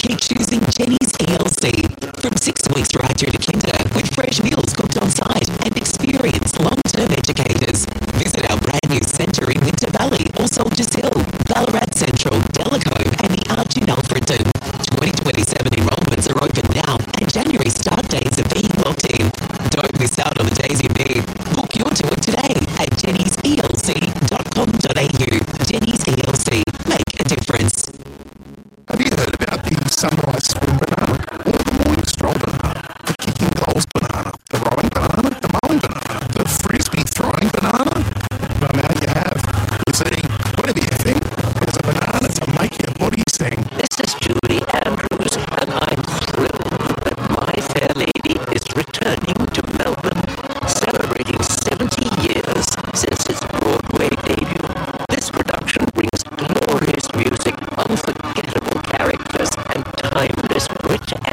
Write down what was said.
be choosing Jenny's ELC. From 6 weeks right through to kinder, with fresh meals cooked on site and experienced long-term educators. Visit our brand new centre in Winter Valley or Soldiers Hill, Ballarat Central, Delacombe and the Arch in Alfredton. 2027